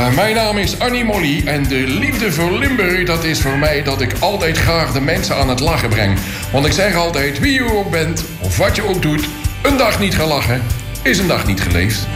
Mijn naam is Annie Molly en de liefde voor Limburg, dat is voor mij dat ik altijd graag de mensen aan het lachen breng. Want ik zeg altijd, wie je ook bent, of wat je ook doet, een dag niet gelachen is een dag niet geleefd.